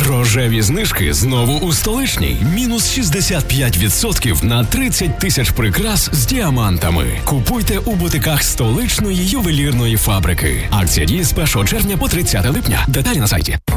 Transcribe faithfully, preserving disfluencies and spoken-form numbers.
Рожеві знижки знову у Столичній. Мінус шістдесят п'ять відсотків на тридцять тисяч прикрас з діамантами. Купуйте у бутиках Столичної ювелірної фабрики. Акція діє з першого червня по тридцяте липня. Деталі на сайті.